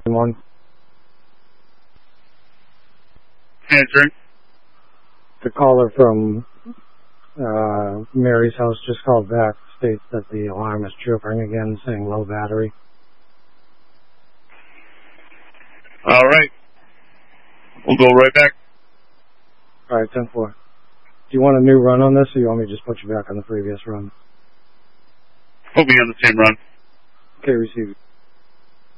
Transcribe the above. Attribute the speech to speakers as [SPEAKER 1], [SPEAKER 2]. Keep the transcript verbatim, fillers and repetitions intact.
[SPEAKER 1] one.
[SPEAKER 2] Answering.
[SPEAKER 1] The caller from uh, Mary's house just called back, states that the alarm is tripping again, saying low battery.
[SPEAKER 2] All right. We'll go right back.
[SPEAKER 1] All right, ten four. Do you want a new run on this, or you want me to just put you back on the previous run?
[SPEAKER 2] Put me on the same run.
[SPEAKER 1] Okay, received.